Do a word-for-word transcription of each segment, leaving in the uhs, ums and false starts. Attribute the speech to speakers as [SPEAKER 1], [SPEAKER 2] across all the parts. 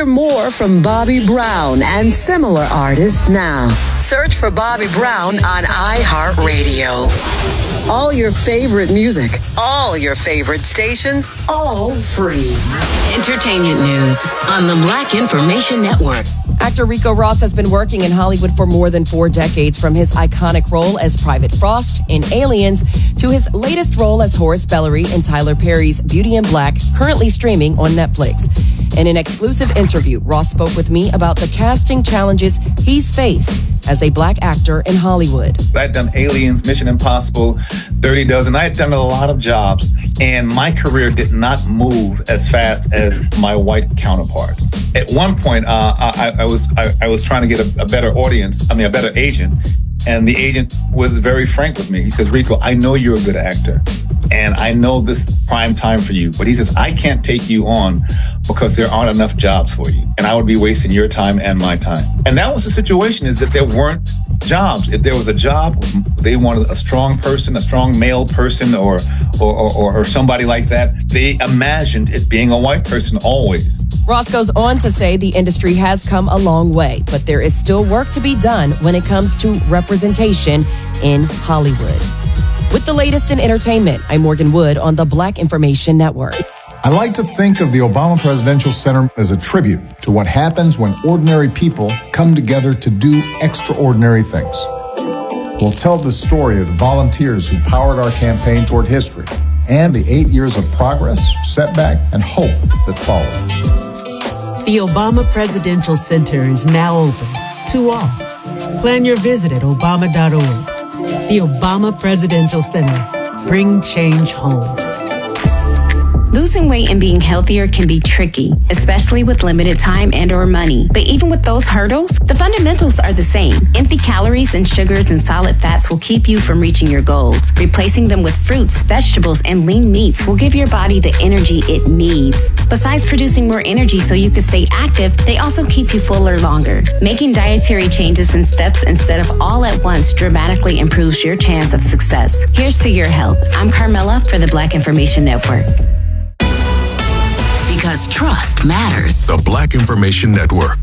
[SPEAKER 1] Hear more from Bobby Brown and similar artists now. Search for Bobby Brown on iHeartRadio. All your favorite music, all your favorite stations, all free. Entertainment news on the Black Information Network.
[SPEAKER 2] Actor Rico Ross has been working in Hollywood for more than four decades, from his iconic role as Private Frost in Aliens to his latest role as Horace Bellery in Tyler Perry's Beauty and Black, currently streaming on Netflix. In an exclusive interview, Ross spoke with me about the casting challenges he's faced as a black actor in Hollywood.
[SPEAKER 3] I'd done Aliens, Mission Impossible, Dirty Dozen. I had done a lot of jobs, and my career did not move as fast as my white counterparts. At one point, uh, I, I was I, I was trying to get a, a better audience, I mean, a better agent, and the agent was very frank with me. He says, Rico, I know you're a good actor, and I know this is prime time for you, but he says, I can't take you on because there aren't enough jobs for you, and I would be wasting your time and my time. And that was the situation, is that there weren't jobs. If there was a job, they wanted a strong person, a strong male person, or or, or, or somebody like that. They imagined it being a white person always.
[SPEAKER 2] Ross goes on to say the industry has come a long way, but there is still work to be done when it comes to representation in Hollywood. With the latest in entertainment, I'm Morgan Wood on the Black Information Network.
[SPEAKER 4] I like to think of the Obama Presidential Center as a tribute to what happens when ordinary people come together to do extraordinary things. We'll tell the story of the volunteers who powered our campaign toward history and the eight years of progress, setback, and hope that followed.
[SPEAKER 5] The Obama Presidential Center is now open to all. Plan your visit at obama dot org. The Obama Presidential Center. Bring change home.
[SPEAKER 6] Losing weight and being healthier can be tricky, especially with limited time and or money. But even with those hurdles, the fundamentals are the same. Empty calories and sugars and solid fats will keep you from reaching your goals. Replacing them with fruits, vegetables, and lean meats will give your body the energy it needs. Besides producing more energy so you can stay active, they also keep you fuller longer. Making dietary changes in steps instead of all at once dramatically improves your chance of success. Here's to your health. I'm Carmela for the Black Information Network.
[SPEAKER 1] Because trust matters.
[SPEAKER 7] The Black Information Network.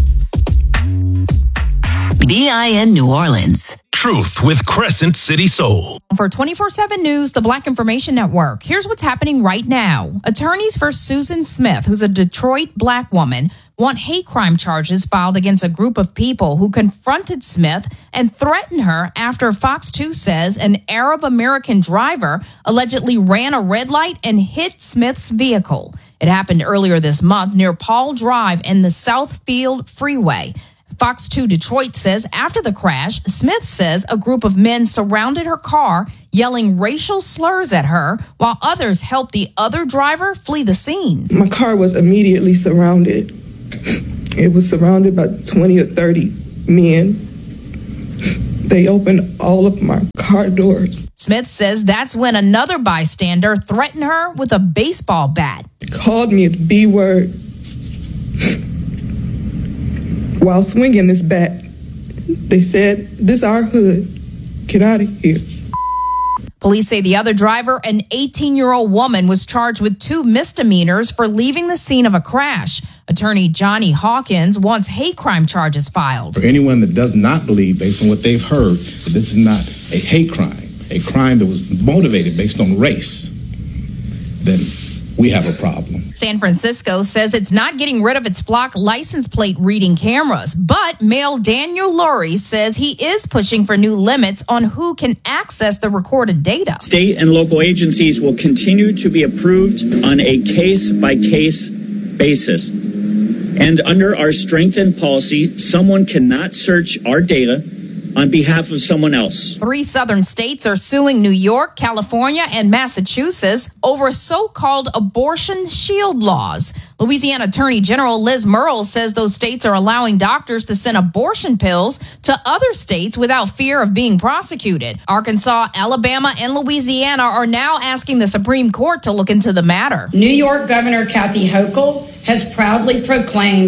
[SPEAKER 1] B I N New Orleans.
[SPEAKER 7] Truth with Crescent City Soul.
[SPEAKER 8] For twenty-four seven News, the Black Information Network. Here's what's happening right now. Attorneys for Susan Smith, who's a Detroit black woman, want hate crime charges filed against a group of people who confronted Smith and threatened her after Fox two says an Arab American driver allegedly ran a red light and hit Smith's vehicle. It happened earlier this month near Paul Drive and the Southfield Freeway. Fox two Detroit says after the crash, Smith says a group of men surrounded her car, yelling racial slurs at her, while others helped the other driver flee the scene.
[SPEAKER 9] My car was immediately surrounded. It was surrounded by twenty or thirty men. They opened all of my car doors.
[SPEAKER 8] Smith says that's when another bystander threatened her with a baseball bat.
[SPEAKER 9] Called me the B word while swinging this bat. They said, "This our hood. Get out of here."
[SPEAKER 8] Police say the other driver, an eighteen-year-old woman, was charged with two misdemeanors for leaving the scene of a crash. Attorney Johnny Hawkins wants hate crime charges filed.
[SPEAKER 10] For anyone that does not believe, based on what they've heard, that this is not a hate crime, a crime that was motivated based on race, then we have a problem.
[SPEAKER 8] San Francisco says it's not getting rid of its flock license plate reading cameras, but Mayor Daniel Lurie says he is pushing for new limits on who can access the recorded data.
[SPEAKER 11] State and local agencies will continue to be approved on a case-by-case basis. And under our strengthened policy, someone cannot search our data on behalf of someone else.
[SPEAKER 8] Three southern states are suing New York, California, and Massachusetts over so-called abortion shield laws. Louisiana Attorney General Liz Murrill says those states are allowing doctors to send abortion pills to other states without fear of being prosecuted. Arkansas, Alabama, and Louisiana are now asking the Supreme Court to look into the matter.
[SPEAKER 12] New York Governor Kathy Hochul has proudly proclaimed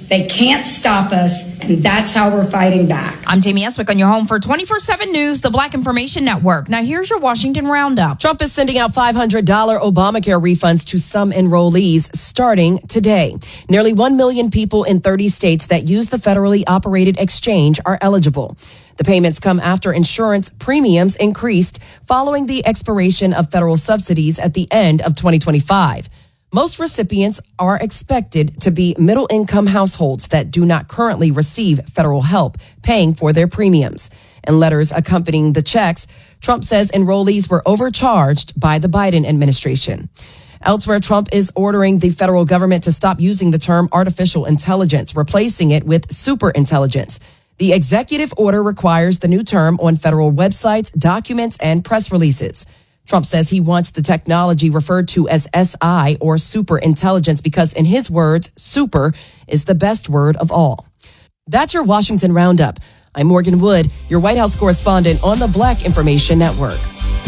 [SPEAKER 12] They can't stop us, and that's how we're fighting back.
[SPEAKER 8] I'm Tammy Eswick on your home for twenty-four seven News, the Black Information Network. Now here's your Washington Roundup.
[SPEAKER 2] Trump is sending out five hundred dollars Obamacare refunds to some enrollees starting today. Nearly one million people in thirty states that use the federally operated exchange are eligible. The payments come after insurance premiums increased following the expiration of federal subsidies at the end of twenty twenty-five. Most recipients are expected to be middle-income households that do not currently receive federal help paying for their premiums. In letters accompanying the checks, Trump says enrollees were overcharged by the Biden administration. Elsewhere, Trump is ordering the federal government to stop using the term artificial intelligence, replacing it with superintelligence. The executive order requires the new term on federal websites, documents, and press releases. Trump says he wants the technology referred to as S I or super intelligence because, in his words, super is the best word of all. That's your Washington Roundup. I'm Morgan Wood, your White House correspondent on the Black Information Network.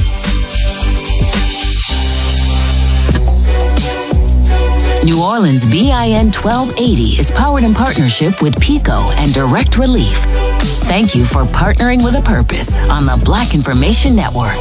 [SPEAKER 1] New Orleans B I N twelve eighty is powered in partnership with PECO and Direct Relief. Thank you for partnering with a purpose on the Black Information Network.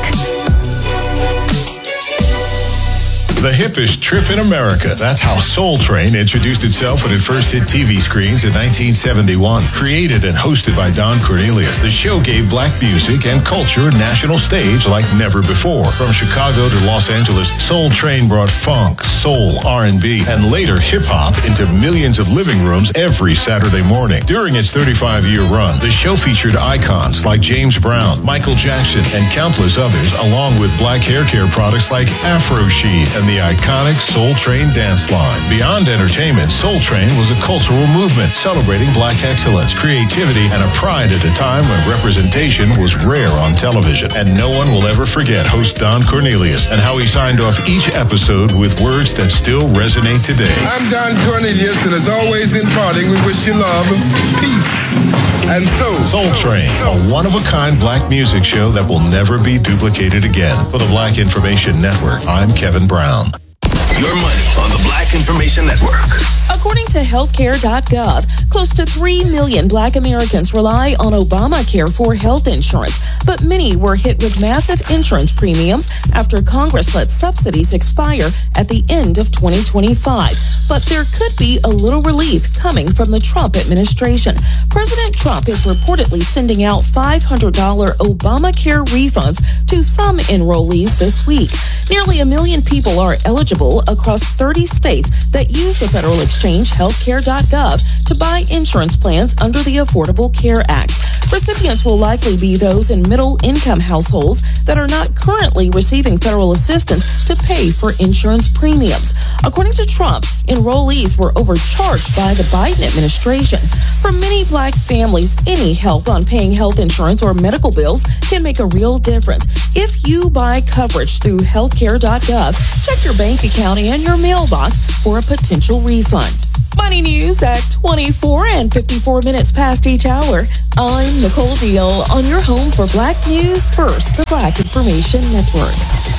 [SPEAKER 13] The hippest trip in America. That's how Soul Train introduced itself when it first hit T V screens in nineteen seventy-one. Created and hosted by Don Cornelius, the show gave black music and culture a national stage like never before. From Chicago to Los Angeles, Soul Train brought funk, soul, R and B, and later hip-hop into millions of living rooms every Saturday morning. During its thirty-five-year run, the show featured icons like James Brown, Michael Jackson, and countless others, along with black hair care products like Afro Sheen and the iconic Soul Train dance line. Beyond entertainment, Soul Train was a cultural movement celebrating black excellence, creativity, and a pride at a time when representation was rare on television. And no one will ever forget host Don Cornelius and how he signed off each episode with words that still resonate today.
[SPEAKER 14] I'm Don Cornelius, and as always in parting, we wish you love, peace, and soul.
[SPEAKER 13] Soul Train, a one-of-a-kind black music show that will never be duplicated again. For the Black Information Network, I'm Kevin Brown.
[SPEAKER 7] Your money on the Black Information Network.
[SPEAKER 15] According to healthcare dot gov, close to three million black Americans rely on Obamacare for health insurance, but many were hit with massive insurance premiums after Congress let subsidies expire at the end of twenty twenty-five. But there could be a little relief coming from the Trump administration. President Trump is reportedly sending out five hundred dollars Obamacare refunds to some enrollees this week. Nearly a million people are eligible across thirty states that use the federal exchange healthcare dot gov to buy insurance plans under the Affordable Care Act. Recipients will likely be those in middle-income households that are not currently receiving federal assistance to pay for insurance premiums. According to Trump, enrollees were overcharged by the Biden administration. For many black families, any help on paying health insurance or medical bills can make a real difference. If you buy coverage through healthcare dot gov, check your bank account and your mailbox for a potential refund. Money news at twenty-four and fifty-four minutes past each hour. I'm Nicole Deal on your home for Black News First, the Black Information Network.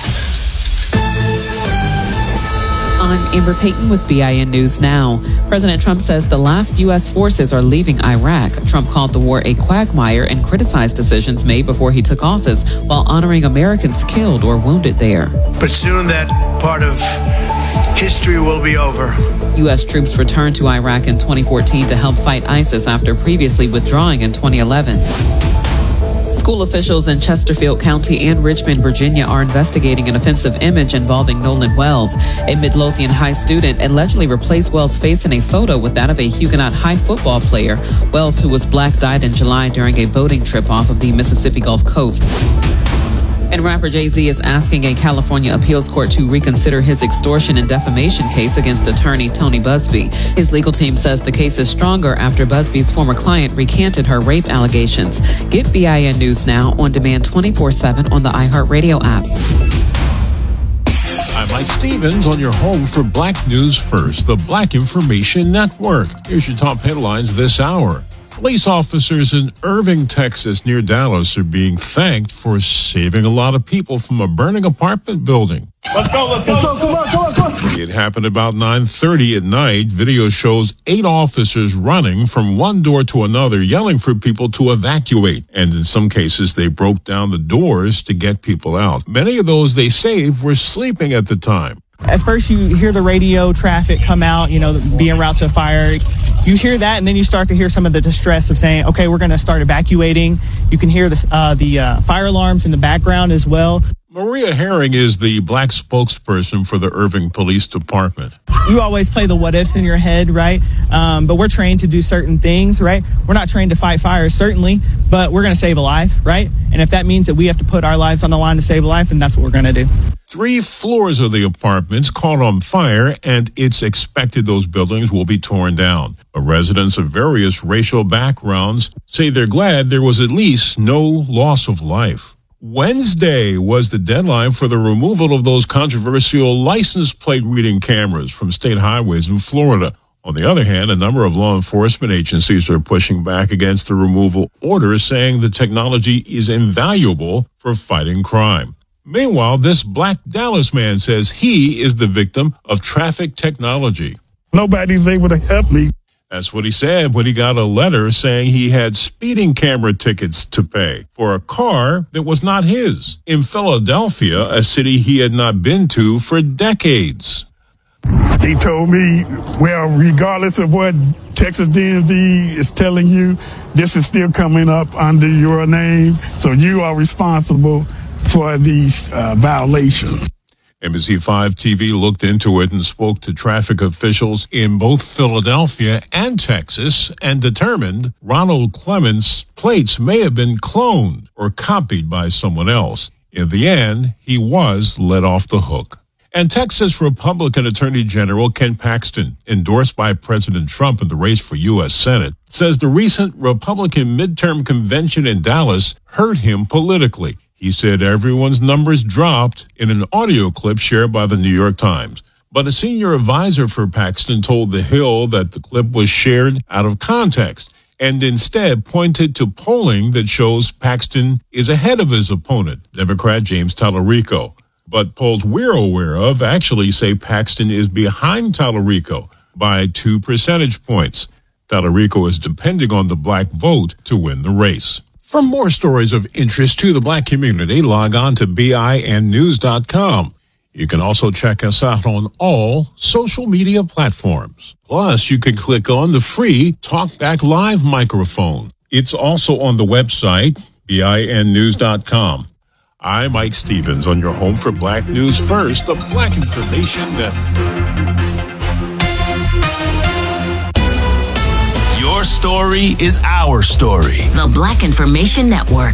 [SPEAKER 16] I'm Amber Payton with B I N News Now. President Trump says the last U S forces are leaving Iraq. Trump called the war a quagmire and criticized decisions made before he took office while honoring Americans killed or wounded there.
[SPEAKER 17] But soon that part of history will be over.
[SPEAKER 16] U S troops returned to Iraq in twenty fourteen to help fight ISIS after previously withdrawing in twenty eleven. School officials in Chesterfield County and Richmond, Virginia are investigating an offensive image involving Nolan Wells. A Midlothian High student allegedly replaced Wells' face in a photo with that of a Huguenot High football player. Wells, who was black, died in July during a boating trip off of the Mississippi Gulf Coast. And rapper Jay-Z is asking a California appeals court to reconsider his extortion and defamation case against attorney Tony Busby. His legal team says the case is stronger after Busby's former client recanted her rape allegations. Get B I N News Now on demand twenty-four seven on the iHeartRadio app.
[SPEAKER 18] I'm Mike Stevens on your home for Black News First, the Black Information Network. Here's your top headlines this hour. Police officers in Irving, Texas, near Dallas, are being thanked for saving a lot of people from a burning apartment building.
[SPEAKER 19] Let's go, let's go. Let's go, come on, come on, come on.
[SPEAKER 18] It happened about nine thirty at night. Video shows eight officers running from one door to another, yelling for people to evacuate. And in some cases, they broke down the doors to get people out. Many of those they saved were sleeping at the time.
[SPEAKER 19] At first, you hear the radio traffic come out, you know, being route to a fire. You hear that, and then you start to hear some of the distress of saying, okay, we're going to start evacuating. You can hear the, uh, the uh, fire alarms in the background as well.
[SPEAKER 18] Maria Herring is the black spokesperson for the Irving Police Department.
[SPEAKER 19] You always play the what ifs in your head, right? Um, but we're trained to do certain things, right? We're not trained to fight fires, certainly, but we're going to save a life, right? And if that means that we have to put our lives on the line to save a life, then that's what we're going to do.
[SPEAKER 18] Three floors of the apartments caught on fire, and it's expected those buildings will be torn down. But residents of various racial backgrounds say they're glad there was at least no loss of life. Wednesday was the deadline for the removal of those controversial license plate reading cameras from state highways in Florida. On the other hand, a number of law enforcement agencies are pushing back against the removal order, saying the technology is invaluable for fighting crime. Meanwhile, this black Dallas man says he is the victim of traffic technology.
[SPEAKER 20] Nobody's able to help me.
[SPEAKER 18] That's what he said when he got a letter saying he had speeding camera tickets to pay for a car that was not his in Philadelphia, a city he had not been to for decades.
[SPEAKER 20] He told me, well, regardless of what Texas D M V is telling you, this is still coming up under your name, so you are responsible for these uh, violations.
[SPEAKER 18] N B C five T V looked into it and spoke to traffic officials in both Philadelphia and Texas and determined Ronald Clements' plates may have been cloned or copied by someone else. In the end, he was let off the hook. And Texas Republican Attorney General Ken Paxton, endorsed by President Trump in the race for U S Senate, says the recent Republican midterm convention in Dallas hurt him politically. He said everyone's numbers dropped in an audio clip shared by the New York Times. But a senior advisor for Paxton told The Hill that the clip was shared out of context and instead pointed to polling that shows Paxton is ahead of his opponent, Democrat James Tallarico. But polls we're aware of actually say Paxton is behind Tallarico by two percentage points. Tallarico is depending on the black vote to win the race. For more stories of interest to the black community, log on to B I N news dot com. You can also check us out on all social media platforms. Plus, you can click on the free TalkBack Live microphone. It's also on the website, B I N news dot com. I'm Mike Stevens on your home for Black News First, the Black Information Network.
[SPEAKER 7] Your story is our story.
[SPEAKER 1] The Black Information Network.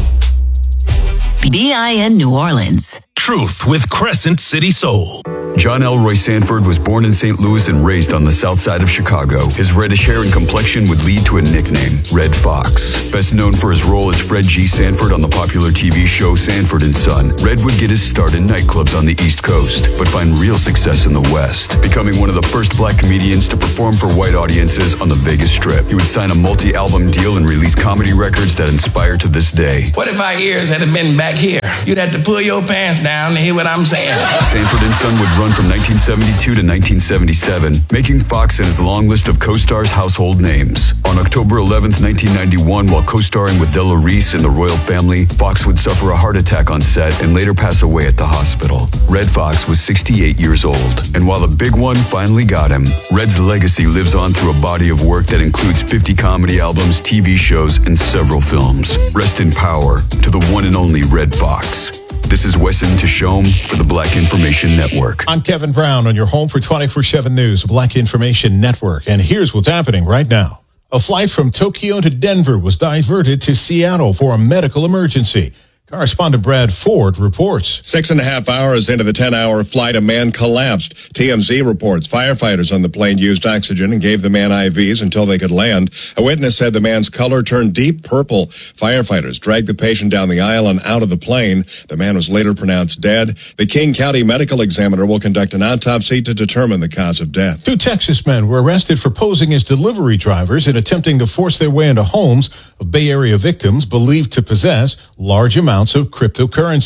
[SPEAKER 1] B I N New Orleans.
[SPEAKER 7] Truth with Crescent City Soul.
[SPEAKER 21] John Elroy Sanford was born in Saint Louis and raised on the south side of Chicago. His reddish hair and complexion would lead to a nickname, Red Fox. Best known for his role as Fred G. Sanford on the popular T V show Sanford and Son, Red would get his start in nightclubs on the East Coast, but find real success in the West, becoming one of the first black comedians to perform for white audiences on the Vegas Strip. He would sign a multi-album deal and release comedy records that inspire to this day.
[SPEAKER 22] What if our ears had been back here? You'd have to pull your pants down to hear what I'm saying.
[SPEAKER 21] Sanford and Son would run from nineteen seventy-two to nineteen seventy-seven, making Fox in his long list of co-stars household names. On October eleventh, nineteen ninety-one, while co-starring with Della Reese in The Royal Family, Fox would suffer a heart attack on set and later pass away at the hospital. Red Fox was sixty-eight years old, and while the big one finally got him, Red's legacy lives on through a body of work that includes fifty comedy albums, T V shows, and several films. Rest in power to the one and only Red Fox. This is Wesson Tashome for the Black Information Network.
[SPEAKER 23] I'm Kevin Brown on your home for twenty-four seven News, Black Information Network. And here's what's happening right now. A flight from Tokyo to Denver was diverted to Seattle for a medical emergency. Correspondent Brad Ford reports.
[SPEAKER 24] Six and a half hours into the ten-hour flight, a man collapsed. T M Z reports firefighters on the plane used oxygen and gave the man I Vs until they could land. A witness said the man's color turned deep purple. Firefighters dragged the patient down the aisle and out of the plane. The man was later pronounced dead. The King County Medical Examiner will conduct an autopsy to determine the cause of death.
[SPEAKER 23] Two Texas men were arrested for posing as delivery drivers and attempting to force their way into homes of Bay Area victims believed to possess large amounts of cryptocurrency.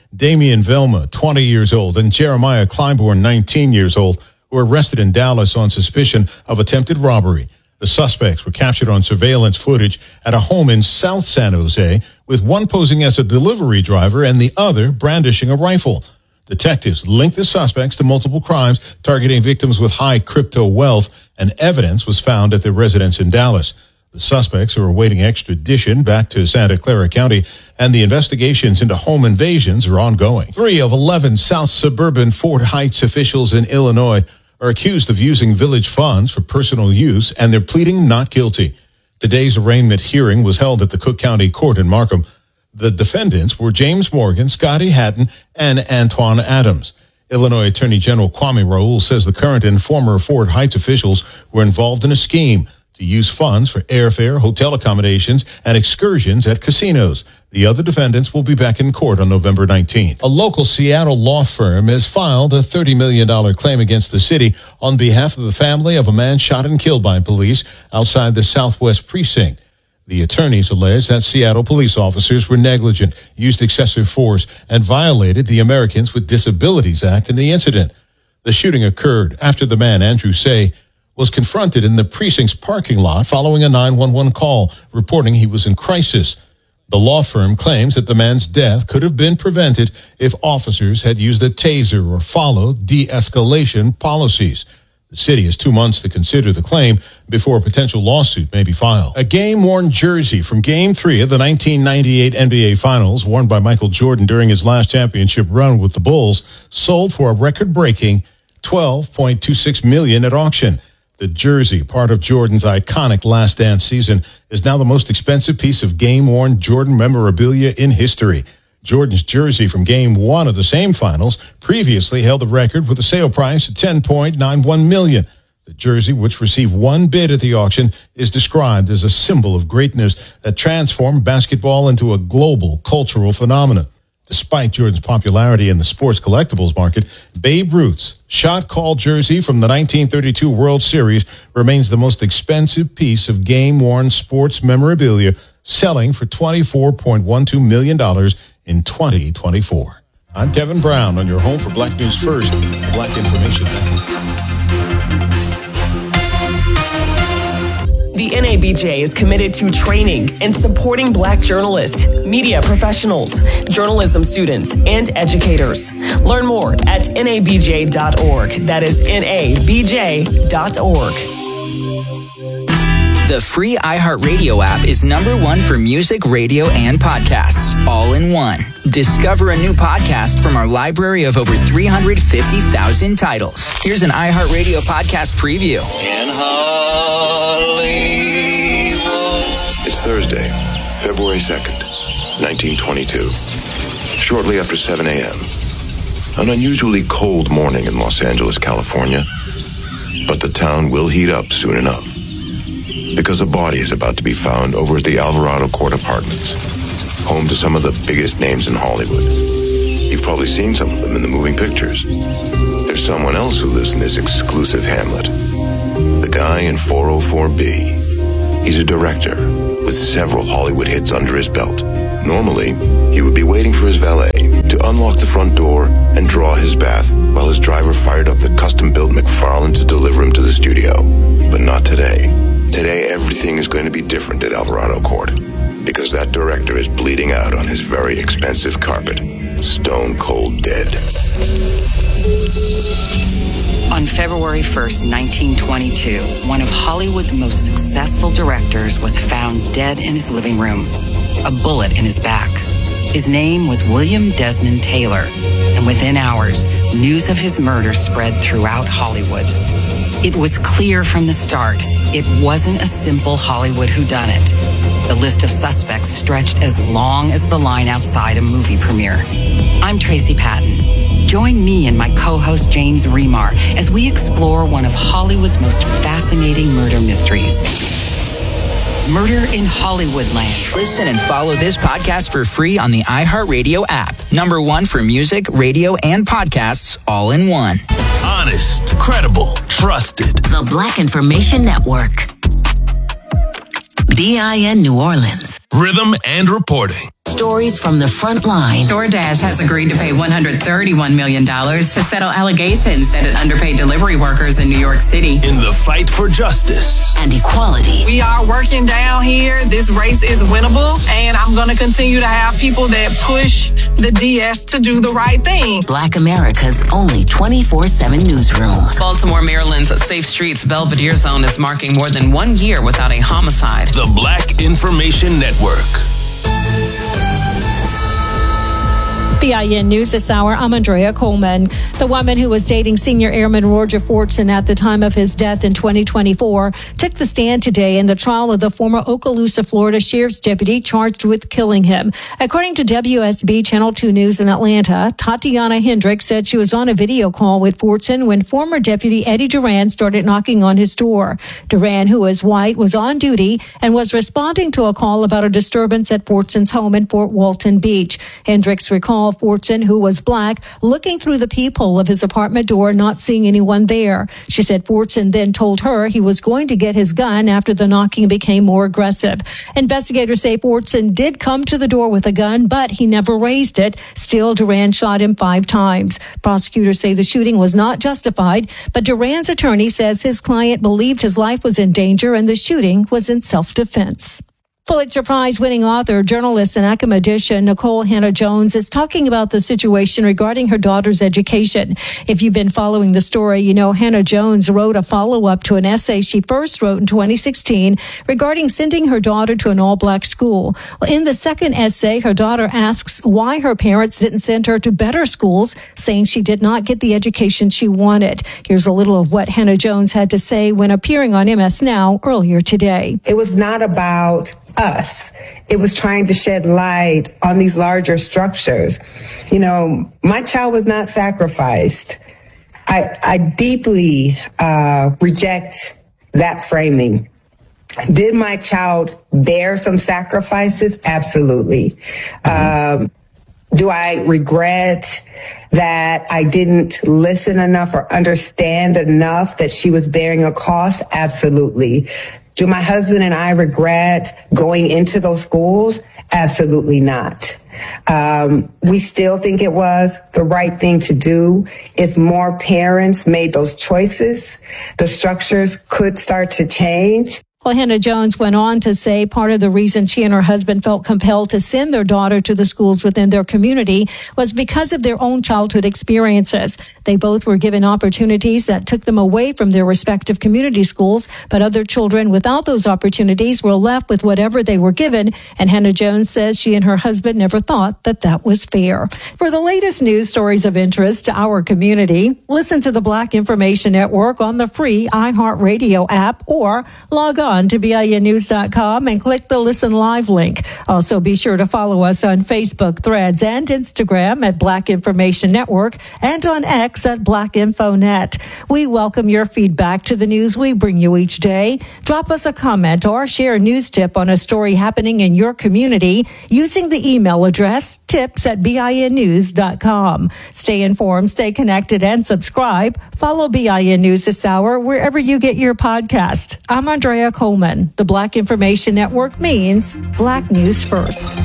[SPEAKER 23] Damian Velma, twenty years old, and Jeremiah Kleinborn, nineteen years old, were arrested in Dallas on suspicion of attempted robbery. The suspects were captured on surveillance footage at a home in South San Jose, with one posing as a delivery driver and the other brandishing a rifle. Detectives linked the suspects to multiple crimes targeting victims with high crypto wealth, and evidence was found at their residence in Dallas. The suspects are awaiting extradition back to Santa Clara County, and the investigations into home invasions are ongoing. Three of eleven South Suburban Fort Heights officials in Illinois are accused of using village funds for personal use, and they're pleading not guilty. Today's arraignment hearing was held at the Cook County Court in Markham. The defendants were James Morgan, Scotty Hatton, and Antoine Adams. Illinois Attorney General Kwame Raoul says the current and former Fort Heights officials were involved in a scheme to use funds for airfare, hotel accommodations, and excursions at casinos. The other defendants will be back in court on November nineteenth. A local Seattle law firm has filed a thirty million dollars claim against the city on behalf of the family of a man shot and killed by police outside the Southwest Precinct. The attorneys allege that Seattle police officers were negligent, used excessive force, and violated the Americans with Disabilities Act in the incident. The shooting occurred after the man, Andrew Say, was confronted in the precinct's parking lot following a nine one one call reporting he was in crisis. The law firm claims that the man's death could have been prevented if officers had used a taser or followed de-escalation policies. The city has two months to consider the claim before a potential lawsuit may be filed. A game-worn jersey from Game three of the nineteen ninety-eight N B A Finals, worn by Michael Jordan during his last championship run with the Bulls, sold for a record-breaking twelve point two six million dollars at auction. The jersey, part of Jordan's iconic Last Dance season, is now the most expensive piece of game-worn Jordan memorabilia in history. Jordan's jersey from Game one of the same finals previously held the record with a sale price of ten point nine one million dollars. The jersey, which received one bid at the auction, is described as a symbol of greatness that transformed basketball into a global cultural phenomenon. Despite Jordan's popularity in the sports collectibles market, Babe Ruth's shot-call jersey from the nineteen thirty-two World Series remains the most expensive piece of game-worn sports memorabilia, selling for twenty-four point one two million dollars in twenty twenty-four. I'm Kevin Brown on your home for Black News First, Black Information Network.
[SPEAKER 3] The N A B J is committed to training and supporting Black journalists, media professionals, journalism students, and educators. Learn more at N A B J dot org. That is N A B J dot org.
[SPEAKER 4] The free iHeartRadio app is number one for music, radio, and podcasts, all in one. Discover a new podcast from our library of over three hundred fifty thousand titles. Here's an iHeartRadio podcast preview.
[SPEAKER 5] In Hollywood. It's Thursday, February second, nineteen twenty-two. Shortly after seven a.m., an unusually cold morning in Los Angeles, California. But the town will heat up soon enough, because a body is about to be found over at the Alvarado Court Apartments, home to some of the biggest names in Hollywood. You've probably seen some of them in the moving pictures. There's someone else who lives in this exclusive hamlet. The guy in four oh four B. He's a director with several Hollywood hits under his belt. Normally, he would be waiting for his valet to unlock the front door and draw his bath while his driver fired up the custom-built McFarlane to deliver him to the studio. But not today. Today, everything is going to be different at Alvarado Court, because that director is bleeding out on his very expensive carpet, stone cold dead.
[SPEAKER 6] On February first, nineteen twenty-two, one of Hollywood's most successful directors was found dead in his living room, a bullet in his back. His name was William Desmond Taylor, and within hours, news of his murder spread throughout Hollywood. It was clear from the start, it wasn't a simple Hollywood whodunit. The list of suspects stretched as long as the line outside a movie premiere. I'm Tracy Patton. Join me and my co-host James Remar as we explore one of Hollywood's most fascinating murder mysteries. Murder in Hollywoodland.
[SPEAKER 4] Listen and follow this podcast for free on the iHeartRadio app. Number one for music, radio, and podcasts, all in one.
[SPEAKER 7] Honest, credible, trusted.
[SPEAKER 1] The Black Information Network. B I N New Orleans.
[SPEAKER 7] Rhythm and reporting.
[SPEAKER 1] Stories from the front line.
[SPEAKER 9] DoorDash has agreed to pay one hundred thirty-one million dollars to settle allegations that it underpaid delivery workers in New York City.
[SPEAKER 7] In the fight for justice
[SPEAKER 1] and equality.
[SPEAKER 10] We are working down here. This race is winnable, and I'm going to continue to have people that push the D S to do the right thing.
[SPEAKER 1] Black America's only twenty-four seven newsroom.
[SPEAKER 16] Baltimore, Maryland's Safe Streets Belvedere Zone is marking more than one year without a homicide.
[SPEAKER 7] The Black Information Network.
[SPEAKER 11] B I N News this hour, I'm Andrea Coleman. The woman who was dating Senior Airman Roger Fortson at the time of his death in twenty twenty-four took the stand today in the trial of the former Okaloosa, Florida sheriff's deputy charged with killing him. According to W S B Channel two News in Atlanta, Tatiana Hendricks said she was on a video call with Fortson when former deputy Eddie Duran started knocking on his door. Duran, who is white, was on duty and was responding to a call about a disturbance at Fortson's home in Fort Walton Beach. Hendricks recalled Fortson, who was black, looking through the peephole of his apartment door, not seeing anyone there. She said Fortson then told her he was going to get his gun after the knocking became more aggressive. Investigators say Fortson did come to the door with a gun, but he never raised it. Still, Duran shot him five times. Prosecutors say the shooting was not justified, but Duran's attorney says his client believed his life was in danger and the shooting was in self-defense. Pulitzer Prize-winning author, journalist, and academician Nicole Hannah-Jones is talking about the situation regarding her daughter's education. If you've been following the story, you know Hannah-Jones wrote a follow-up to an essay she first wrote in twenty sixteen regarding sending her daughter to an all-black school. In the second essay, her daughter asks why her parents didn't send her to better schools, saying she did not get the education she wanted. Here's a little of what Hannah-Jones had to say when appearing on M S Now earlier today.
[SPEAKER 12] It was not about us. It was trying to shed light on these larger structures. You know, my child was not sacrificed. I, I deeply uh, reject that framing. Did my child bear some sacrifices? Absolutely. Mm-hmm. Um, do I regret that I didn't listen enough or understand enough that she was bearing a cost? Absolutely. Do my husband and I regret going into those schools? Absolutely not. Um, we still think it was the right thing to do. If more parents made those choices, the structures could start to change.
[SPEAKER 11] Well, Hannah-Jones went on to say part of the reason she and her husband felt compelled to send their daughter to the schools within their community was because of their own childhood experiences. They both were given opportunities that took them away from their respective community schools, but other children without those opportunities were left with whatever they were given, and Hannah-Jones says she and her husband never thought that that was fair. For the latest news stories of interest to our community, listen to the Black Information Network on the free iHeartRadio app or log on to B I N news dot com and click the Listen Live link. Also, be sure to follow us on Facebook, Threads, and Instagram at Black Information Network and on X at Black Info Net. We welcome your feedback to the news we bring you each day. Drop us a comment or share a news tip on a story happening in your community using the email address tips at B I N news dot com. Stay informed, stay connected, and subscribe. Follow B I N News this hour wherever you get your podcast. I'm Andrea Coleman. The Black Information Network means Black News First.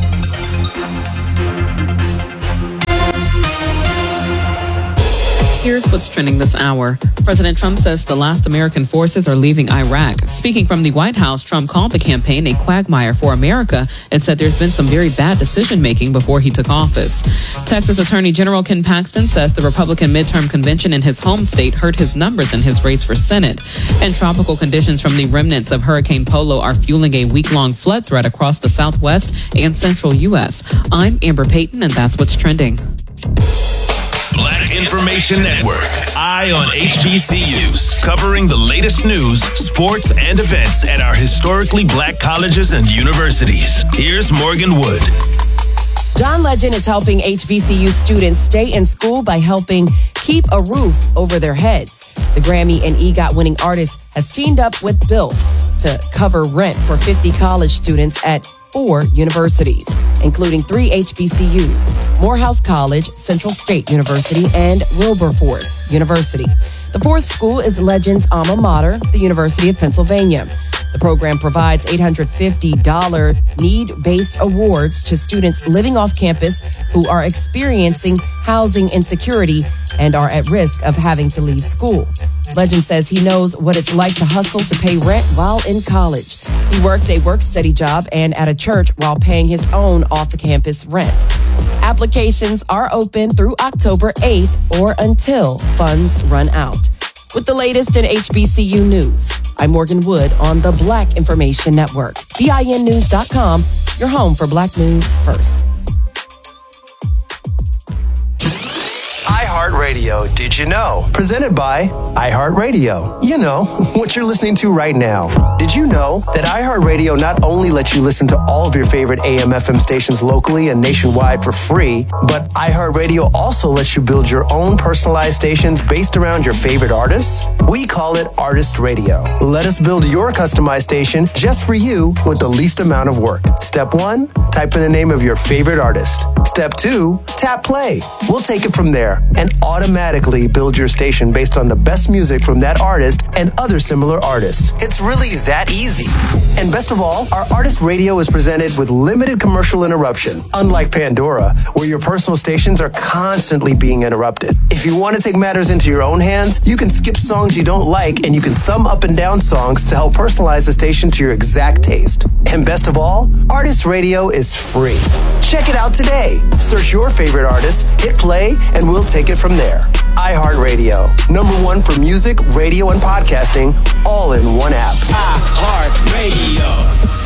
[SPEAKER 16] Here's what's trending this hour. President Trump says the last American forces are leaving Iraq. Speaking from the White House, Trump called the campaign a quagmire for America and said there's been some very bad decision-making before he took office. Texas Attorney General Ken Paxton says the Republican midterm convention in his home state hurt his numbers in his race for Senate. And tropical conditions from the remnants of Hurricane Polo are fueling a week-long flood threat across the southwest and central U S. I'm Amber Payton, and that's what's trending.
[SPEAKER 7] Black Information Network, Eye on H B C Us, covering the latest news, sports, and events at our historically black colleges and universities. Here's Morgan Wood.
[SPEAKER 2] John Legend is helping H B C U students stay in school by helping keep a roof over their heads. The Grammy and EGOT winning artist has teamed up with Built to cover rent for fifty college students at four universities, including three H B C Us, Morehouse College, Central State University, and Wilberforce University. The fourth school is Legend's alma mater, the University of Pennsylvania. The program provides eight hundred fifty dollars need-based awards to students living off campus who are experiencing housing insecurity and are at risk of having to leave school. Legend says he knows what it's like to hustle to pay rent while in college. He worked a work-study job and at a church while paying his own off-campus rent. Applications are open through October eighth or until funds run out. With the latest in H B C U news, I'm Morgan Wood on the Black Information Network. B I N news dot com, your home for Black news first.
[SPEAKER 8] iHeartRadio, did you know? Presented by iHeartRadio. You know, what you're listening to right now. Did you know that iHeartRadio not only lets you listen to all of your favorite A M F M stations locally and nationwide for free, but iHeartRadio also lets you build your own personalized stations based around your favorite artists? We call it Artist Radio. Let us build your customized station just for you with the least amount of work. Step one, type in the name of your favorite artist. Step two, tap play. We'll take it from there and automatically build your station based on the best music from that artist and other similar artists. It's really that easy. And best of all, our Artist Radio is presented with limited commercial interruption, unlike Pandora, where your personal stations are constantly being interrupted. If you want to take matters into your own hands, you can skip songs you don't like and you can sum up and down songs to help personalize the station to your exact taste. And best of all, Artist Radio is free. Check it out today. Search your favorite artist, hit play, and we'll take it from there. iHeartRadio, number one for music, radio, and podcasting, all in one app. iHeartRadio.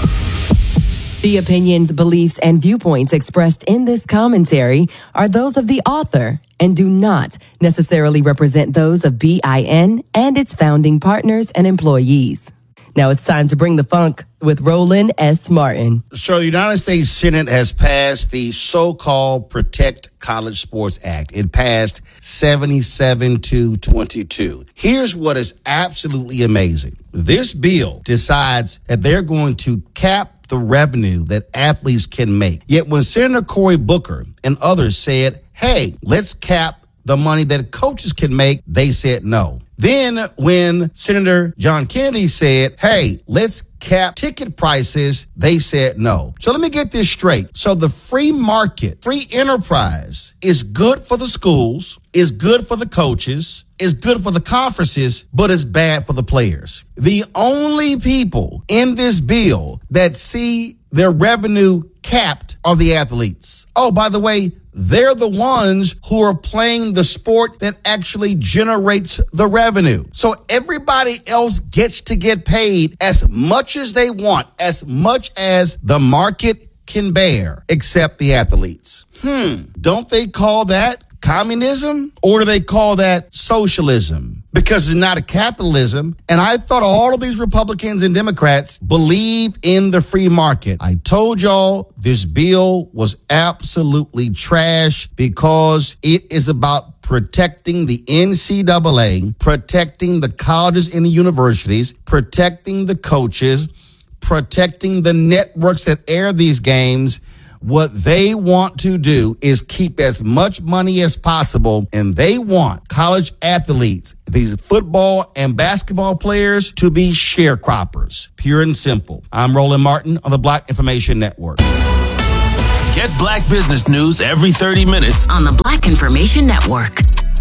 [SPEAKER 2] The opinions, beliefs, and viewpoints expressed in this commentary are those of the author and do not necessarily represent those of B I N and its founding partners and employees. Now it's time to bring the funk with Roland S. Martin.
[SPEAKER 13] So the United States Senate has passed the so-called Protect College Sports Act. It passed seventy-seven to twenty-two. Here's what is absolutely amazing. This bill decides that they're going to cap the revenue that athletes can make. Yet when Senator Cory Booker and others said, hey, let's cap the money that coaches can make, they said no. Then when Senator John Kennedy said, hey, let's cap ticket prices, they said no. So let me get this straight. So the free market, free enterprise is good for the schools, is good for the coaches, is good for the conferences, but it's bad for the players. The only people in this bill that see their revenue capped are the athletes. Oh, by the way, they're the ones who are playing the sport that actually generates the revenue. So everybody else gets to get paid as much as they want, as much as the market can bear, except the athletes. Hmm, don't they call that communism, or do they call that socialism? Because it's not a capitalism. And I thought all of these Republicans and Democrats believe in the free market. I told y'all this bill was absolutely trash because it is about protecting the N C double A, protecting the colleges and the universities, protecting the coaches, protecting the networks that air these games. What they want to do is keep as much money as possible, and they want college athletes, these football and basketball players, to be sharecroppers. Pure and simple. I'm Roland Martin on the Black Information Network.
[SPEAKER 7] Get Black business news every thirty minutes
[SPEAKER 1] on the Black Information Network.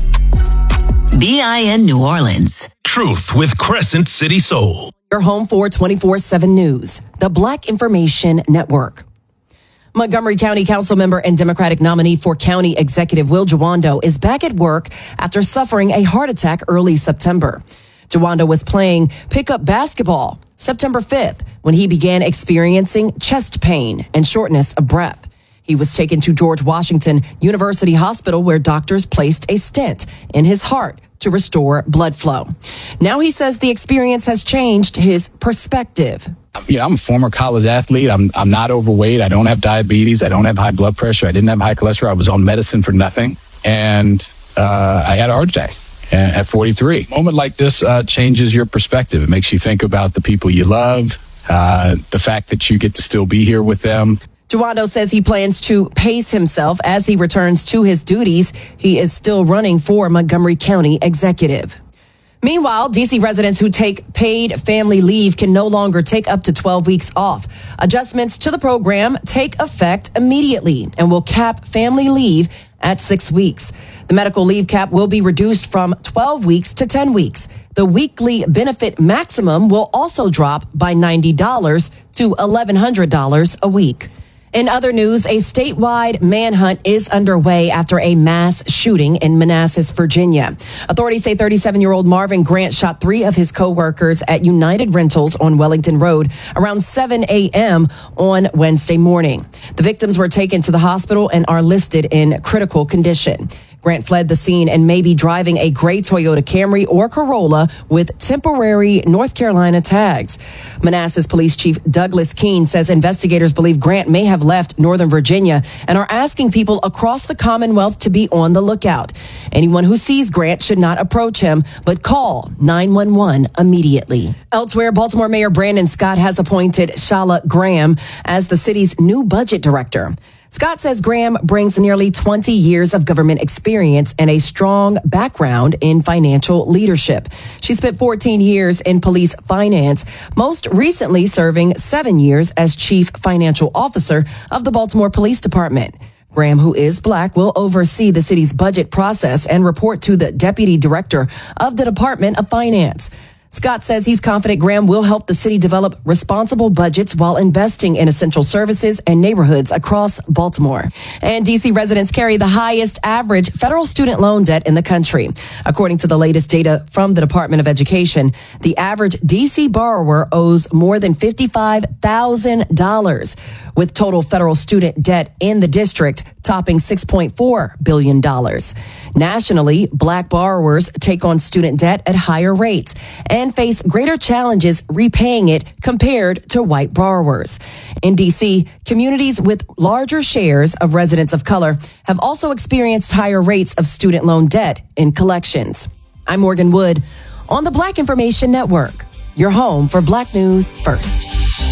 [SPEAKER 1] B I N New Orleans.
[SPEAKER 7] Truth with Crescent City Soul.
[SPEAKER 2] Your home for twenty-four seven News, the Black Information Network. Montgomery County Council member and Democratic nominee for County Executive Will Jawando is back at work after suffering a heart attack early September. Jawando was playing pickup basketball September fifth when he began experiencing chest pain and shortness of breath. He was taken to George Washington University Hospital where doctors placed a stent in his heart to restore blood flow. Now he says the experience has changed his perspective.
[SPEAKER 14] You know, I'm a former college athlete. I'm I'm not overweight. I don't have diabetes. I don't have high blood pressure. I didn't have high cholesterol. I was on medicine for nothing. And uh, I had a heart attack at forty-three. A moment like this uh, changes your perspective. It makes you think about the people you love, uh, the fact that you get to still be here with them.
[SPEAKER 2] Jawando says he plans to pace himself as he returns to his duties. He is still running for Montgomery County Executive. Meanwhile, D C residents who take paid family leave can no longer take up to twelve weeks off. Adjustments to the program take effect immediately and will cap family leave at six weeks. The medical leave cap will be reduced from twelve weeks to ten weeks. The weekly benefit maximum will also drop by ninety dollars to eleven hundred dollars a week. In other news, a statewide manhunt is underway after a mass shooting in Manassas, Virginia. Authorities say thirty-seven-year-old Marvin Grant shot three of his co-workers at United Rentals on Wellington Road around seven a.m. on Wednesday morning. The victims were taken to the hospital and are listed in critical condition. Grant fled the scene and may be driving a gray Toyota Camry or Corolla with temporary North Carolina tags. Manassas Police Chief Douglas Keene says investigators believe Grant may have left Northern Virginia and are asking people across the Commonwealth to be on the lookout. Anyone who sees Grant should not approach him, but call nine one one immediately. Elsewhere, Baltimore Mayor Brandon Scott has appointed Shala Graham as the city's new budget director. Scott says Graham brings nearly twenty years of government experience and a strong background in financial leadership. She spent fourteen years in police finance, most recently serving seven years as chief financial officer of the Baltimore Police Department. Graham, who is black, will oversee the city's budget process and report to the deputy director of the Department of Finance. Scott says he's confident Graham will help the city develop responsible budgets while investing in essential services and neighborhoods across Baltimore. And D C residents carry the highest average federal student loan debt in the country. According to the latest data from the Department of Education, the average D C borrower owes more than fifty-five thousand dollars, with total federal student debt in the district topping six point four billion dollars. Nationally, black borrowers take on student debt at higher rates and face greater challenges repaying it compared to white borrowers. In D C, communities with larger shares of residents of color have also experienced higher rates of student loan debt in collections. I'm Morgan Wood on the Black Information Network, your home for Black News First.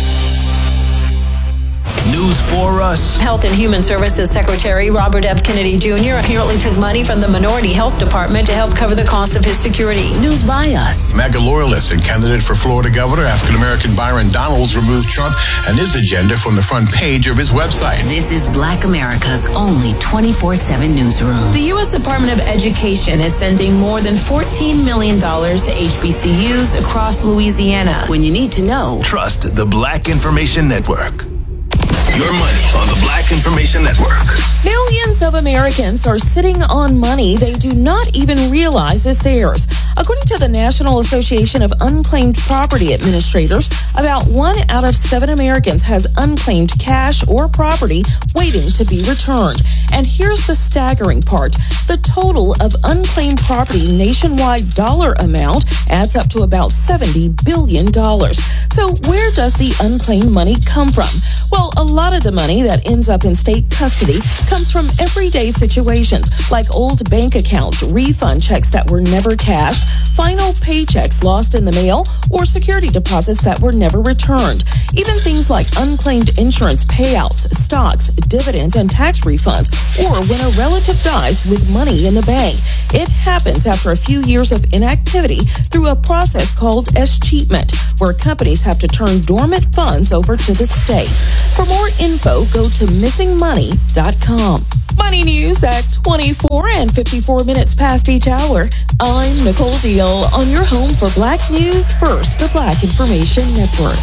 [SPEAKER 7] News for us.
[SPEAKER 11] Health and Human Services Secretary Robert F. Kennedy Junior apparently took money from the Minority Health Department to help cover the cost of his security.
[SPEAKER 1] News by us.
[SPEAKER 15] MAGA loyalist and candidate for Florida governor, African-American Byron Donalds, removed Trump and his agenda from the front page of his website.
[SPEAKER 1] This is Black America's only twenty-four seven newsroom.
[SPEAKER 17] The U S Department of Education is sending more than fourteen million dollars to H B C Us across Louisiana.
[SPEAKER 1] When you need to know,
[SPEAKER 7] trust the Black Information Network. Your money on the Black Information Network.
[SPEAKER 19] Millions of Americans are sitting on money they do not even realize is theirs. According to the National Association of Unclaimed Property Administrators, about one out of seven Americans has unclaimed cash or property waiting to be returned. And here's the staggering part. The total of unclaimed property nationwide dollar amount adds up to about seventy billion dollars. So where does the unclaimed money come from? Well, a lot of the money that ends up in state custody comes from everyday situations like old bank accounts, refund checks that were never cashed, final paychecks lost in the mail, or security deposits that were never returned. Even things like unclaimed insurance payouts, stocks, dividends, and tax refunds, or when a relative dies with money in the bank. It happens after a few years of inactivity through a process called escheatment, where companies have to turn dormant funds over to the state. For more info, go to missing money dot com. Money news at twenty-four and fifty-four minutes past each hour. I'm Nicole Deal on your home for Black News First, the Black Information Network.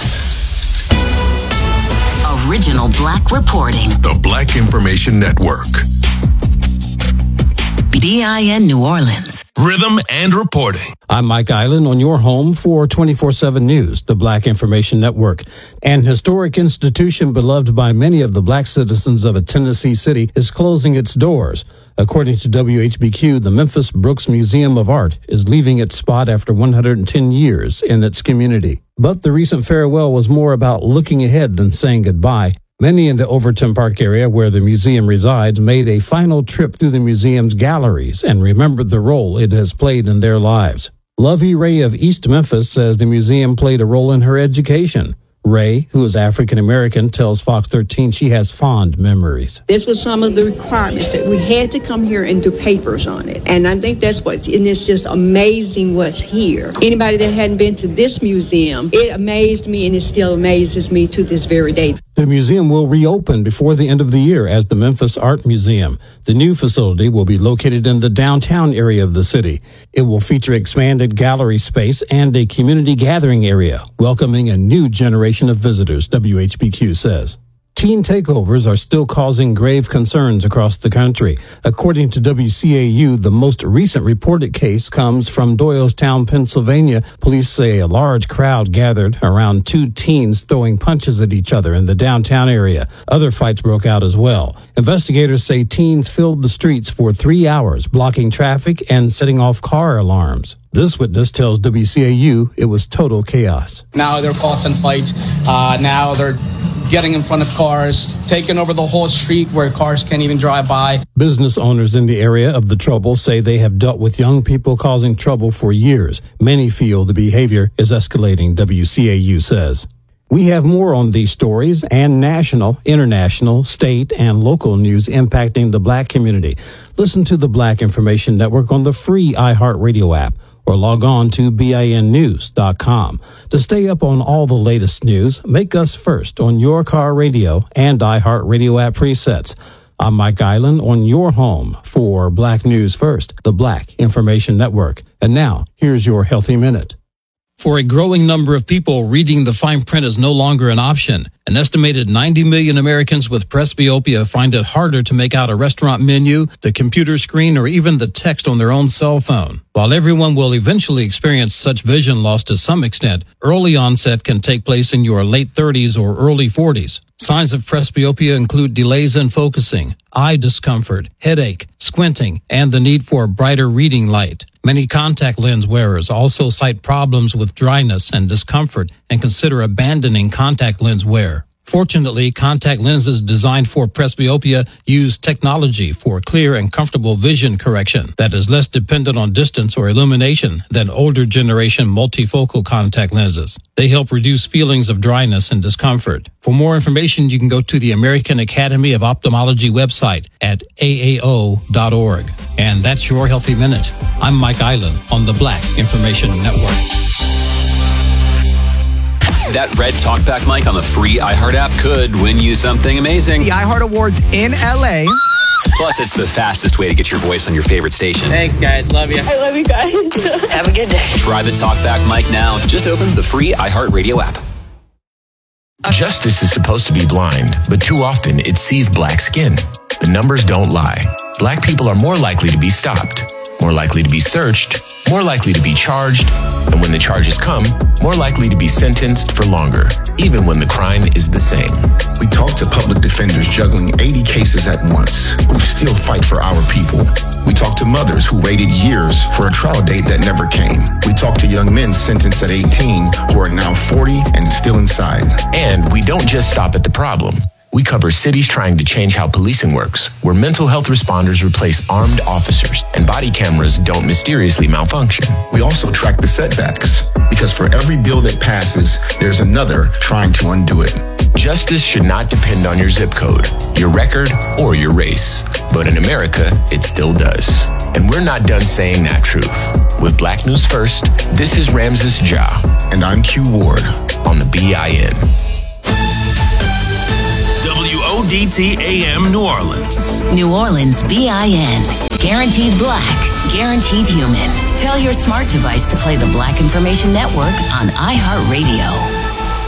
[SPEAKER 1] Original Black reporting.
[SPEAKER 21] The Black Information Network.
[SPEAKER 1] B I N New Orleans.
[SPEAKER 7] Rhythm and reporting.
[SPEAKER 20] I'm Mike Island on your home for twenty-four seven News, the Black Information Network. An historic institution beloved by many of the black citizens of a Tennessee city is closing its doors. According to W H B Q, the Memphis Brooks Museum of Art is leaving its spot after one hundred ten years in its community. But the recent farewell was more about looking ahead than saying goodbye. Many in the Overton Park area where the museum resides made a final trip through the museum's galleries and remembered the role it has played in their lives. Lovey Ray of East Memphis says the museum played a role in her education. Ray, who is African American, tells Fox thirteen she has fond memories.
[SPEAKER 18] This was some of the requirements that we had to come here and do papers on it. And I think that's what, and it's just amazing what's here. Anybody that hadn't been to this museum, it amazed me and it still amazes me to this very day.
[SPEAKER 20] The museum will reopen before the end of the year as the Memphis Art Museum. The new facility will be located in the downtown area of the city. It will feature expanded gallery space and a community gathering area, welcoming a new generation of visitors, W H B Q says. Teen takeovers are still causing grave concerns across the country. According to W C A U, the most recent reported case comes from Doylestown, Pennsylvania. Police say a large crowd gathered around two teens throwing punches at each other in the downtown area. Other fights broke out as well. Investigators say teens filled the streets for three hours, blocking traffic and setting off car alarms. This witness tells W C A U it was total chaos.
[SPEAKER 22] Now they're causing fights. Uh, now they're getting in front of cars, taking over the whole street where cars can't even drive by.
[SPEAKER 20] Business owners in the area of the trouble say they have dealt with young people causing trouble for years. Many feel the behavior is escalating, W C A U says. We have more on these stories and national, international, state, and local news impacting the Black community. Listen to the Black Information Network on the free iHeartRadio app, or log on to bin news dot com. To stay up on all the latest news, make us first on your car radio and iHeartRadio app presets. I'm Mike Island on your home for Black News First, the Black Information Network. And now, here's your Healthy Minute. For a growing number of people, reading the fine print is no longer an option. An estimated ninety million Americans with presbyopia find it harder to make out a restaurant menu, the computer screen, or even the text on their own cell phone. While everyone will eventually experience such vision loss to some extent, early onset can take place in your late thirties or early forties. Signs of presbyopia include delays in focusing, eye discomfort, headache, squinting, and the need for a brighter reading light. Many contact lens wearers also cite problems with dryness and discomfort and consider abandoning contact lens wear. Fortunately, contact lenses designed for presbyopia use technology for clear and comfortable vision correction that is less dependent on distance or illumination than older generation multifocal contact lenses. They help reduce feelings of dryness and discomfort. For more information, you can go to the American Academy of Ophthalmology website at A A O dot org. And that's your Healthy Minute. I'm Mike Island on the Black Information Network.
[SPEAKER 23] That red talkback mic on the free iHeart app could win you something amazing.
[SPEAKER 24] The iHeart Awards in L A.
[SPEAKER 23] Plus, it's the fastest way to get your voice on your favorite station.
[SPEAKER 22] Thanks, guys. Love you.
[SPEAKER 25] I love you guys. Have a good day.
[SPEAKER 23] Try the talkback mic now. Just open the free iHeart Radio app.
[SPEAKER 26] Justice is supposed to be blind, but too often it sees black skin. The numbers don't lie. Black people are more likely to be stopped, more likely to be searched, more likely to be charged, and when the charges come, more likely to be sentenced for longer, even when the crime is the same.
[SPEAKER 5] We talk to public defenders juggling eighty cases at once who still fight for our people. We talk to mothers who waited years for a trial date that never came. We talk to young men sentenced at eighteen who are now forty and still inside.
[SPEAKER 26] And we don't just stop at the problem. We cover cities trying to change how policing works, where mental health responders replace armed officers and body cameras don't mysteriously malfunction.
[SPEAKER 5] We also track the setbacks, because for every bill that passes, there's another trying to undo it.
[SPEAKER 26] Justice should not depend on your zip code, your record, or your race. But in America, it still does. And we're not done saying that truth. With Black News First, this is Ramses Ja.
[SPEAKER 5] And I'm Q Ward.
[SPEAKER 26] On the B I N.
[SPEAKER 7] W O D T A M New Orleans.
[SPEAKER 1] New Orleans B I N. Guaranteed black, guaranteed human. Tell your smart device to play the Black Information Network on iHeartRadio.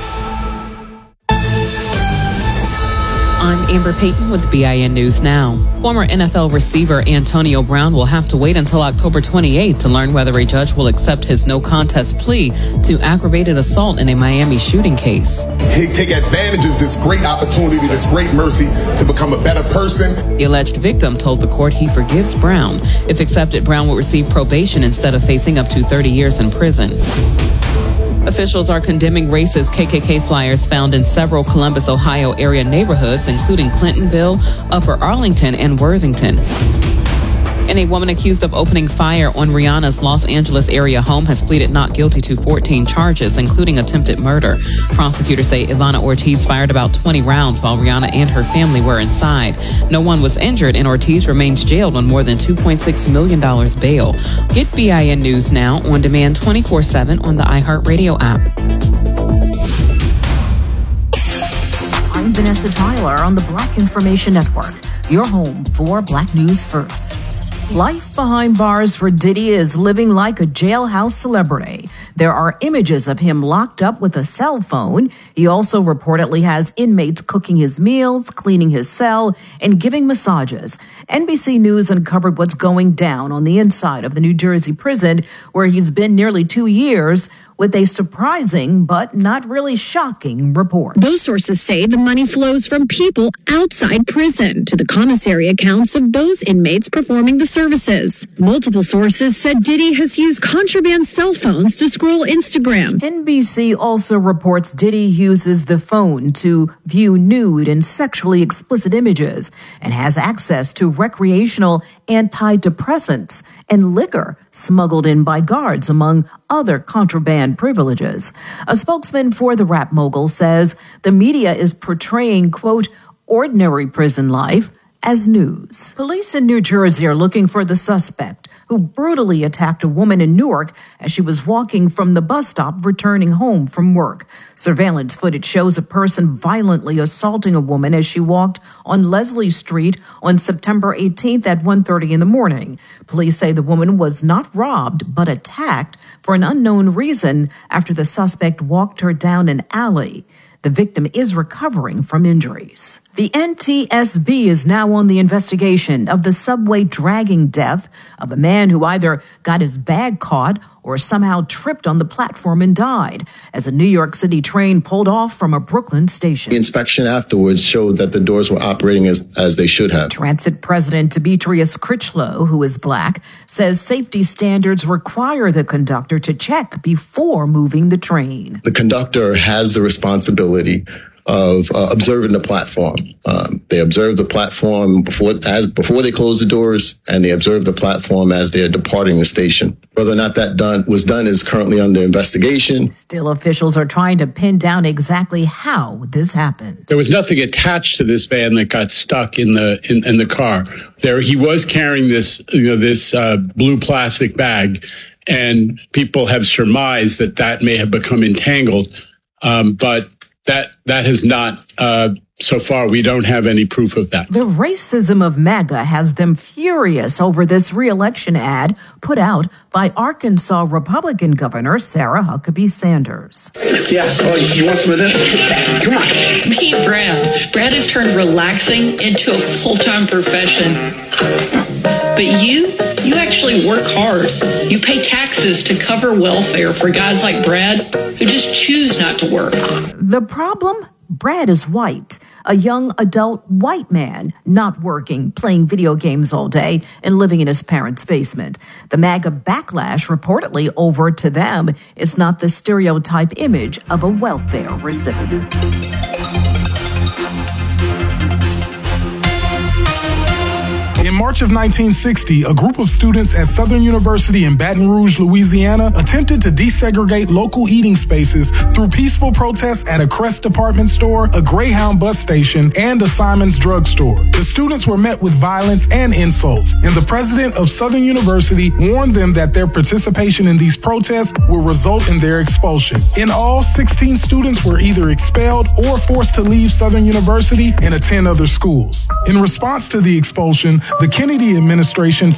[SPEAKER 16] I'm Amber Payton with B I N News Now. Former N F L receiver Antonio Brown will have to wait until October twenty-eighth to learn whether a judge will accept his no-contest plea to aggravated assault in a Miami shooting case.
[SPEAKER 27] He take advantage of this great opportunity, this great mercy to become a better person.
[SPEAKER 16] The alleged victim told the court he forgives Brown. If accepted, Brown will receive probation instead of facing up to thirty years in prison. Officials are condemning racist K K K flyers found in several Columbus, Ohio area neighborhoods, including Clintonville, Upper Arlington, and Worthington. And a woman accused of opening fire on Rihanna's Los Angeles area home has pleaded not guilty to fourteen charges, including attempted murder. Prosecutors say Ivana Ortiz fired about twenty rounds while Rihanna and her family were inside. No one was injured, and Ortiz remains jailed on more than two point six million dollars bail. Get B I N News now on demand twenty-four seven on the iHeartRadio app.
[SPEAKER 3] I'm Vanessa Tyler on the Black Information Network, your home for Black News First. Life behind bars for Diddy is living like a jailhouse celebrity. There are images of him locked up with a cell phone. He also reportedly has inmates cooking his meals, cleaning his cell, and giving massages. N B C News uncovered what's going down on the inside of the New Jersey prison, where he's been nearly two years, with a surprising but not really shocking report.
[SPEAKER 4] Those sources say the money flows from people outside prison to the commissary accounts of those inmates performing the services. Multiple sources said Diddy has used contraband cell phones to scroll Instagram.
[SPEAKER 3] N B C also reports Diddy uses the phone to view nude and sexually explicit images and has access to recreational antidepressants and liquor smuggled in by guards, among other contraband privileges. A spokesman for the rap mogul says the media is portraying, quote, ordinary prison life as news. Police in New Jersey are looking for the suspect who brutally attacked a woman in Newark as she was walking from the bus stop returning home from work. Surveillance footage shows a person violently assaulting a woman as she walked on Leslie Street on September eighteenth at one thirty in the morning. Police say the woman was not robbed but attacked for an unknown reason after the suspect walked her down an alley. The victim is recovering from injuries. The N T S B is now on the investigation of the subway dragging death of a man who either got his bag caught or somehow tripped on the platform and died as a New York City train pulled off from a Brooklyn station.
[SPEAKER 6] The inspection afterwards showed that the doors were operating as, as they should have.
[SPEAKER 3] Transit President Demetrius Critchlow, who is black, says safety standards require the conductor to check before moving the train.
[SPEAKER 6] The conductor has the responsibility of uh, observing the platform. Um, they observe the platform before as before they close the doors, and they observe the platform as they're departing the station. Whether or not that done was done is currently under investigation.
[SPEAKER 3] Still, officials are trying to pin down exactly how this happened.
[SPEAKER 8] There was nothing attached to this van that got stuck in the in, in the car. There, he was carrying this you know this uh, blue plastic bag, and people have surmised that that may have become entangled, um, but. That that has not, uh, so far, we don't have any proof of that.
[SPEAKER 3] The racism of MAGA has them furious over this re-election ad put out by Arkansas Republican Governor Sarah Huckabee Sanders.
[SPEAKER 9] Yeah, oh, you want some of this? Come on.
[SPEAKER 10] Meet Brad. Brad has turned relaxing into a full-time profession. But you, you actually work hard. You pay taxes to cover welfare for guys like Brad who just choose not to work.
[SPEAKER 3] The problem? Brad is white, a young adult white man, not working, playing video games all day, and living in his parents' basement. The MAGA backlash reportedly over to them is not the stereotype image of a welfare recipient.
[SPEAKER 12] In March of nineteen sixty, a group of students at Southern University in Baton Rouge, Louisiana, attempted to desegregate local eating spaces through peaceful protests at a Crest department store, a Greyhound bus station, and a Simon's drugstore. The students were met with violence and insults, and the president of Southern University warned them that their participation in these protests will result in their expulsion. In all, sixteen students were either expelled or forced to leave Southern University and attend other schools. In response to the expulsion, the Kennedy administration